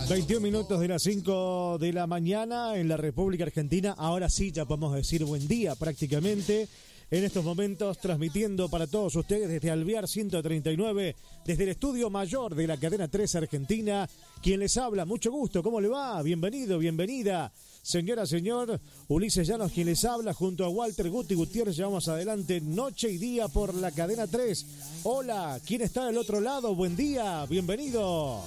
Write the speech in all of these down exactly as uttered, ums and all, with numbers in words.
veintiún minutos de las cinco de la mañana en la República Argentina. Ahora sí, ya podemos decir buen día prácticamente. En estos momentos transmitiendo para todos ustedes desde Alvear ciento treinta y nueve, desde el estudio mayor de la cadena tres Argentina. Quien les habla, mucho gusto, ¿cómo le va? Bienvenido, bienvenida. Señora, señor, Ulises Llanos quien les habla, junto a Walter Guti Gutiérrez, llevamos adelante noche y día por la cadena tres. Hola, ¿quién está del otro lado? Buen día, bienvenido.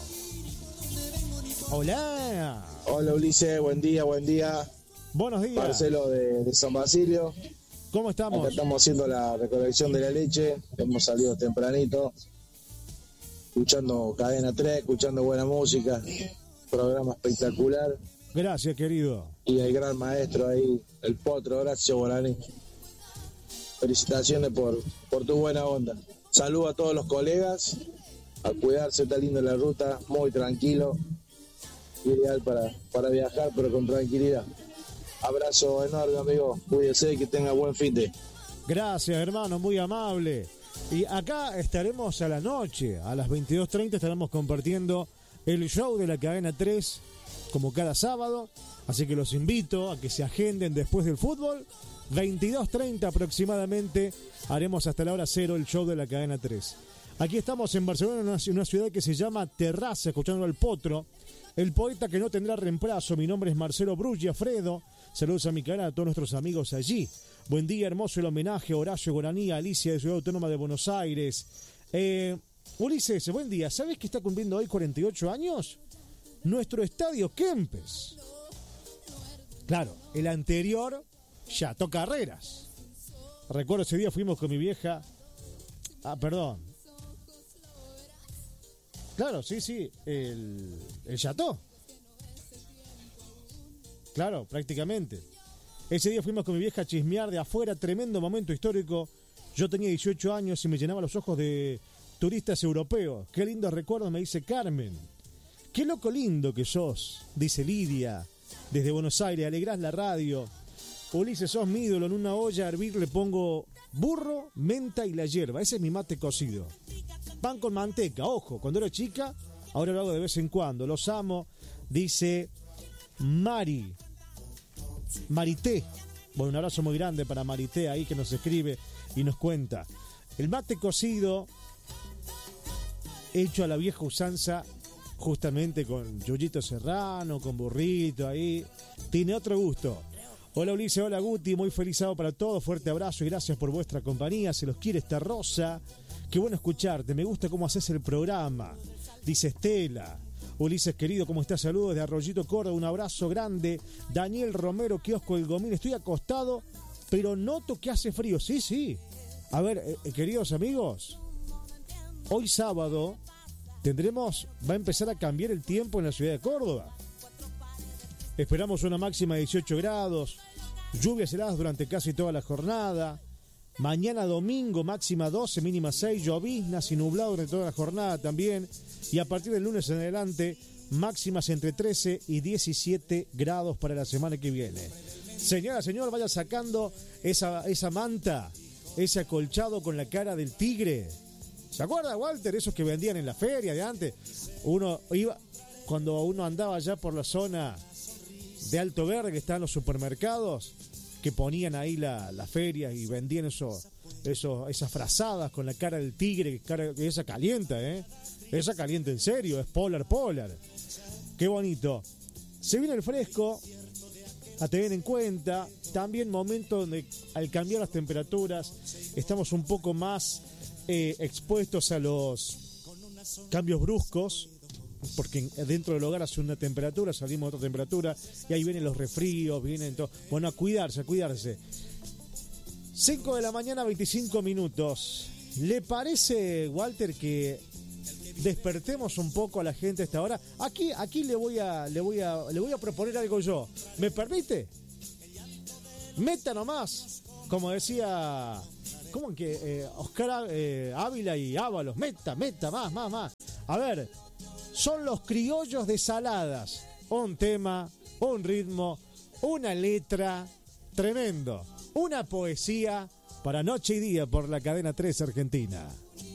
Hola. Hola Ulises, buen día, buen día. Buenos días. Marcelo de, de San Basilio. ¿Cómo estamos? Acá estamos haciendo la recolección de la leche. Hemos salido tempranito, escuchando cadena tres, escuchando buena música. Programa espectacular. Gracias, querido. Y el gran maestro ahí, el potro, Horacio Guaraní. Felicitaciones por, por tu buena onda. Saludo a todos los colegas. A cuidarse, está linda la ruta, muy tranquilo. Ideal para, para viajar, pero con tranquilidad. Abrazo enorme, amigo. Cuídese, que tenga buen fin de. Gracias, hermano, muy amable. Y acá estaremos a la noche, a las veintidós treinta estaremos compartiendo el show de la cadena tres, como cada sábado. Así que los invito a que se agenden después del fútbol. veintidós treinta aproximadamente haremos hasta la hora cero el show de la cadena tres. Aquí estamos en Barcelona, en una ciudad que se llama Terraza, escuchando al Potro, el poeta que no tendrá reemplazo. Mi nombre es Marcelo Bruggi Alfredo. Saludos a mi canal, a todos nuestros amigos allí. Buen día, hermoso el homenaje a Horacio Guaraní, a Alicia de Ciudad Autónoma de Buenos Aires. Eh, Ulises, buen día. ¿Sabes que está cumpliendo hoy cuarenta y ocho años? Nuestro estadio Kempes. Claro, el anterior ya Chateau Carreras. Recuerdo ese día fuimos con mi vieja. Ah, perdón. Claro, sí, sí, el, el Chateau. Claro, prácticamente. Ese día fuimos con mi vieja a chismear de afuera, tremendo momento histórico. Yo tenía dieciocho años y me llenaba los ojos de turistas europeos. Qué lindo recuerdo, me dice Carmen. Qué loco lindo que sos, dice Lidia, desde Buenos Aires. Alegrás la radio. Ulises, sos mi ídolo. En una olla a hervir le pongo burro, menta y la hierba. Ese es mi mate cocido. Pan con manteca, ojo, cuando era chica, ahora lo hago de vez en cuando. Los amo, dice Mari. Marité. Bueno, un abrazo muy grande para Marité ahí que nos escribe y nos cuenta. El mate cocido, hecho a la vieja usanza, justamente con Yuyito Serrano, con burrito ahí, tiene otro gusto. Hola Ulises, hola Guti, muy feliz sábado para todos, fuerte abrazo y gracias por vuestra compañía. Se los quiere esta Rosa. Qué bueno escucharte, me gusta cómo haces el programa, dice Estela. Ulises querido, ¿cómo estás? Saludos de Arroyito Córdoba, un abrazo grande. Daniel Romero, kiosco El Gomín, estoy acostado, pero noto que hace frío. Sí, sí. A ver, eh, queridos amigos, hoy sábado tendremos, va a empezar a cambiar el tiempo en la ciudad de Córdoba. Esperamos una máxima de dieciocho grados, lluvias heladas durante casi toda la jornada. Mañana domingo máxima doce, mínima seis, lloviznas y nublado durante toda la jornada también. Y a partir del lunes en adelante, máximas entre trece y diecisiete grados para la semana que viene. Señora, señor, vaya sacando esa, esa manta, ese acolchado con la cara del tigre. ¿Se acuerda, Walter? Esos que vendían en la feria de antes. Uno iba, cuando uno andaba allá por la zona de Alto Verde, que están los supermercados, que ponían ahí la, la feria y vendían eso, eso, esas frazadas con la cara del tigre, cara, esa calienta, ¿eh? Esa calienta en serio, es polar, polar. Qué bonito. Se viene el fresco, a tener en cuenta, también momento donde al cambiar las temperaturas estamos un poco más eh, expuestos a los cambios bruscos, porque dentro del hogar hace una temperatura, salimos a otra temperatura y ahí vienen los resfríos, vienen todo. Bueno, a cuidarse, a cuidarse. cinco de la mañana, veinticinco minutos. ¿Le parece, Walter, que despertemos un poco a la gente a esta hora? Aquí, aquí le voy a, le voy a, le voy a proponer algo yo. ¿Me permite? Meta nomás, como decía, ¿cómo que eh, Oscar eh, Ávila y Ábalos? Meta, meta, más, más, más. A ver. Son los criollos de Saladas. Un tema, un ritmo, una letra tremendo. Una poesía para noche y día por la cadena tres Argentina.